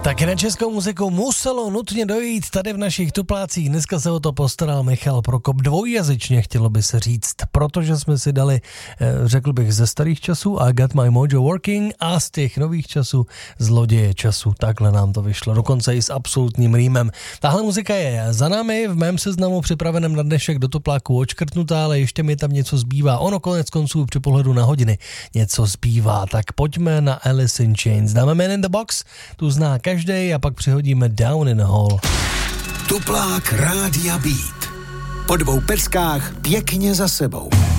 Taky na českou muziku muselo nutně dojít tady v našich tuplácích. Dneska se o to postaral Michal Prokop dvojjazyčně, chtělo by se říct, protože jsme si dali, řekl bych, ze starých časů I Got My Mojo Working a z těch nových časů Zloděje času. Takhle nám to vyšlo, dokonce i s absolutním rýmem. Tahle muzika je za námi, v mém seznamu připraveném na dnešek do tupláku očkrtnutá, ale ještě mi tam něco zbývá. Ono konec konců při pohledu na hodiny něco zbývá, tak pojďme na Alice in Chains. Dáme Man in the Box, tu zná každý a pak přihodíme Down in the Hall. Tuplák Rádia Beat. Po 2 peskách pěkně za sebou.